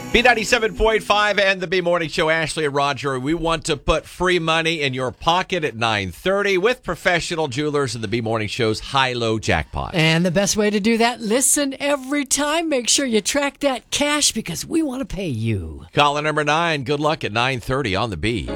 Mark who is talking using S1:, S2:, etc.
S1: B97.5 and the B Morning Show. Ashley and Roger, we want to put free money in your pocket at 9:30 with professional jewelers in the B Morning Show's high-low jackpot.
S2: And the best way to do that, listen every time. Make sure you track that cash because we want to pay you.
S1: Caller number 9, good luck at 9:30 on the B.